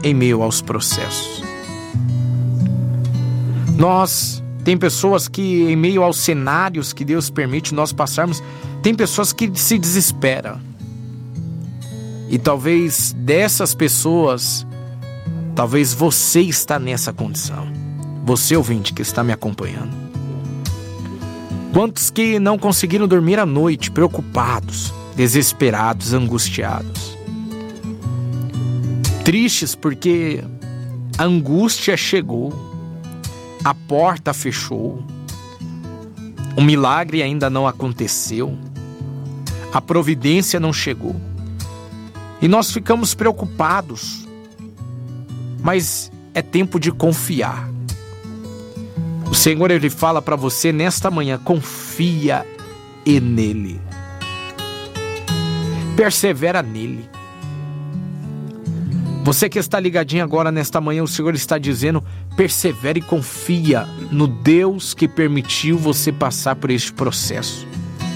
em meio aos processos. Tem pessoas que, em meio aos cenários que Deus permite nós passarmos, tem pessoas que se desesperam. E talvez dessas pessoas, talvez você está nessa condição. Você, ouvinte, que está me acompanhando. Quantos que não conseguiram dormir à noite, preocupados, desesperados, angustiados. Tristes porque a angústia chegou. A porta fechou, o milagre ainda não aconteceu, a providência não chegou. E nós ficamos preocupados, mas é tempo de confiar. O Senhor, Ele fala para você nesta manhã, confia nele. Persevera nele. Você que está ligadinho agora nesta manhã, o Senhor está dizendo, persevere e confia no Deus que permitiu você passar por este processo.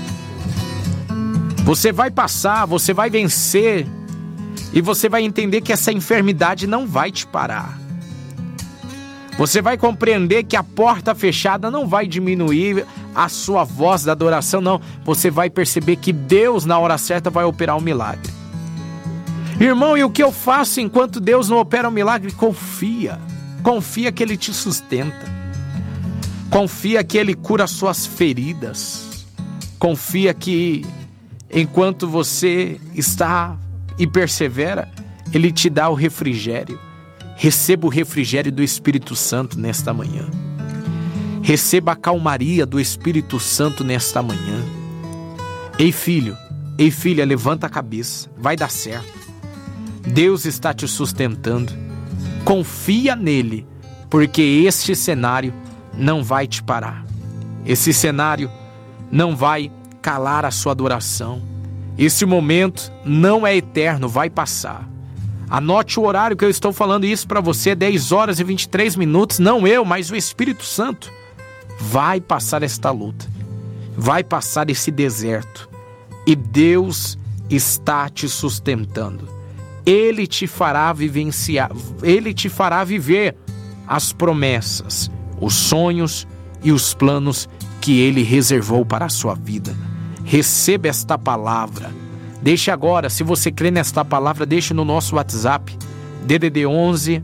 Você vai passar, você vai vencer e você vai entender que essa enfermidade não vai te parar. Você vai compreender que a porta fechada não vai diminuir a sua voz da adoração, não. Você vai perceber que Deus, na hora certa, vai operar um milagre. Irmão, e o que eu faço enquanto Deus não opera um milagre? Confia. Confia que Ele te sustenta. Confia que Ele cura as suas feridas. Confia que enquanto você está e persevera, Ele te dá o refrigério. Receba o refrigério do Espírito Santo nesta manhã. Receba a calmaria do Espírito Santo nesta manhã. Ei filho, ei filha, levanta a cabeça, vai dar certo. Deus está te sustentando. Confia nele, porque este cenário não vai te parar. Esse cenário não vai calar a sua adoração. Esse momento não é eterno, vai passar. Anote o horário que eu estou falando isso para você, 10 horas e 23 minutos. Não eu, mas o Espírito Santo vai passar esta luta. Vai passar esse deserto. E Deus está te sustentando. Ele te fará vivenciar, Ele te fará viver as promessas, os sonhos e os planos que Ele reservou para a sua vida. Receba esta palavra. Deixe agora, se você crê nesta palavra, deixe no nosso WhatsApp, DDD 11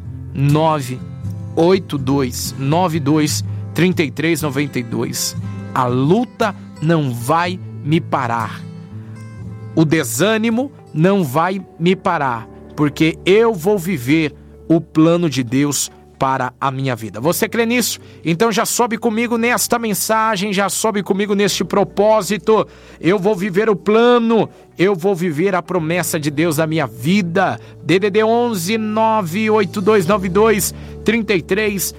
982 92 33 92. A luta não vai me parar. O desânimo não vai me parar, porque eu vou viver o plano de Deus para a minha vida. Você crê nisso? Então já sobe comigo nesta mensagem, já sobe comigo neste propósito. Eu vou viver o plano, eu vou viver a promessa de Deus na minha vida. DDD 11 98292 33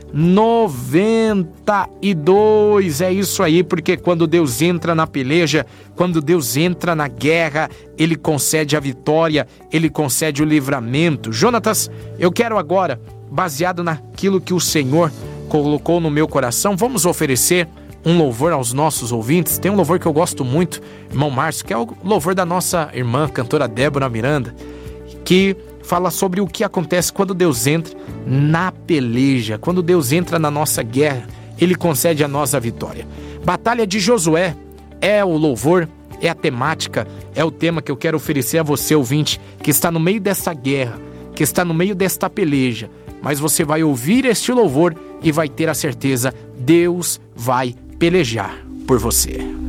92. É isso aí, porque quando Deus entra na peleja, quando Deus entra na guerra, Ele concede a vitória, Ele concede o livramento. Jonatas, eu quero agora, baseado naquilo que o Senhor colocou no meu coração, vamos oferecer um louvor aos nossos ouvintes. Tem um louvor que eu gosto muito, irmão Márcio, que é o louvor da nossa irmã, cantora Débora Miranda, que fala sobre o que acontece quando Deus entra na peleja, quando Deus entra na nossa guerra, Ele concede a nós a vitória. Batalha de Josué é o louvor, é a temática, é o tema que eu quero oferecer a você, ouvinte, que está no meio dessa guerra, que está no meio desta peleja. Mas você vai ouvir este louvor e vai ter a certeza, Deus vai pelejar por você.